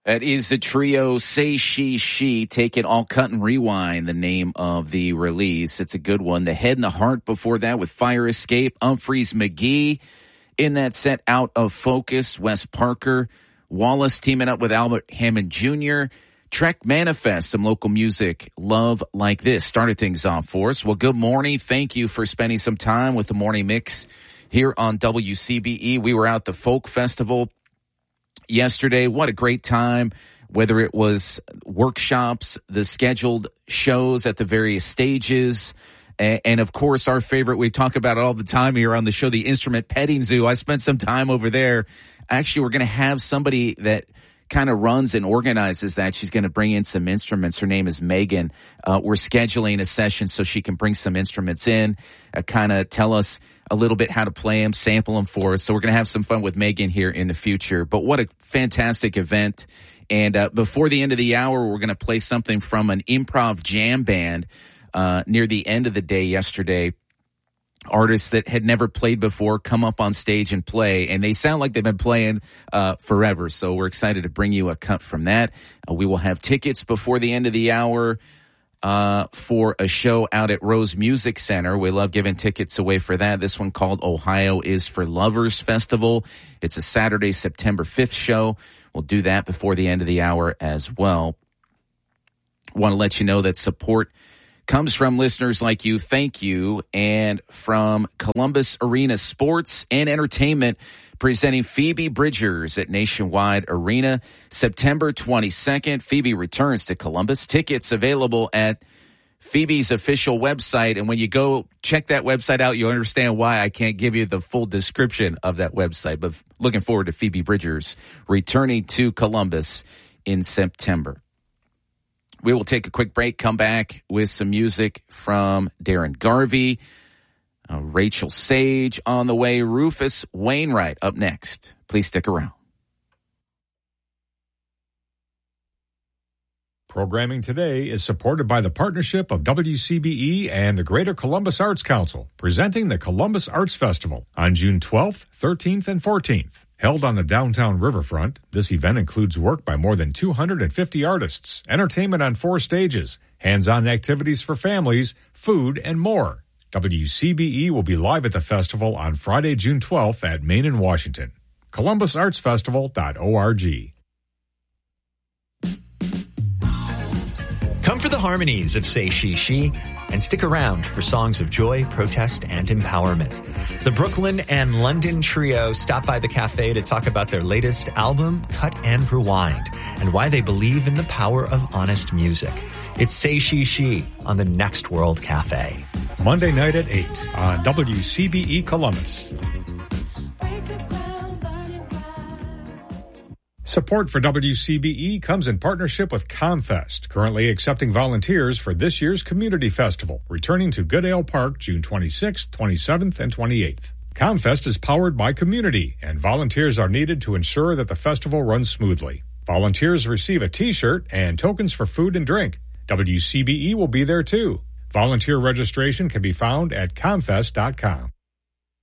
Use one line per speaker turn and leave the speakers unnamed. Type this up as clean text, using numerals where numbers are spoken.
That is the trio Say She She. Take It All Cut and Rewind, the name of the release. It's a good one. The Head and the Heart before that with Fire Escape. Humphreys McGee in that set, Out of Focus. Wes Parker. Wallace teaming up with Albert Hammond Jr. Trek Manifest, some local music. Love Like This started things off for us. Well, good morning. Thank you for spending some time with the Morning Mix here on WCBE. We were out at the Folk Festival yesterday. What a great time, whether it was workshops, the scheduled shows at the various stages, and of course our favorite, we talk about it all the time here on the show, the Instrument Petting Zoo. I spent some time over there. Actually, we're going to have somebody that kind of runs and organizes that. She's going to bring in some instruments. Her name is Megan. We're scheduling a session so she can bring some instruments in, kind of tell us a little bit how to play them, sample them for us. So we're going to have some fun with Megan here in the future. But what a fantastic event. And before the end of the hour, we're going to play something from an improv jam band near the end of the day yesterday. Artists that had never played before come up on stage and play, and they sound like they've been playing forever. So we're excited to bring you a cut from that. We will have tickets before the end of the hour for a show out at Rose Music Center. We love giving tickets away for that. This one called Ohio is for Lovers Festival. It's a Saturday, September 5th show. We'll do that before the end of the hour as well. Want to let you know that support comes from listeners like you. Thank you. And from Columbus Arena Sports and Entertainment, presenting Phoebe Bridgers at Nationwide Arena, September 22nd. Phoebe returns to Columbus. Tickets available at Phoebe's official website. And when you go check that website out, you'll understand why I can't give you the full description of that website. But looking forward to Phoebe Bridgers returning to Columbus in September. We will take a quick break, come back with some music from Darren Garvey, Rachel Sage on the way, Rufus Wainwright up next. Please stick around.
Programming today is supported by the partnership of WCBE and the Greater Columbus Arts Council, presenting the Columbus Arts Festival on June 12th, 13th, and 14th. Held on the downtown riverfront, this event includes work by more than 250 artists, entertainment on 4 stages, hands-on activities for families, food, and more. WCBE will be live at the festival on Friday, June 12th at Main and Washington. ColumbusArtsFestival.org.
Come for the harmonies of Say She She and stick around for songs of joy, protest, and empowerment. The Brooklyn and London trio stop by the cafe to talk about their latest album, Cut and Rewind, and why they believe in the power of honest music. It's Say She She on the Next World Cafe.
Monday night at 8 on WCBE Columbus. Support for WCBE comes in partnership with ComFest, currently accepting volunteers for this year's Community Festival, returning to Goodale Park June 26th, 27th, and 28th. ComFest is powered by community, and volunteers are needed to ensure that the festival runs smoothly. Volunteers receive a T-shirt and tokens for food and drink. WCBE will be there too. Volunteer registration can be found at comfest.com.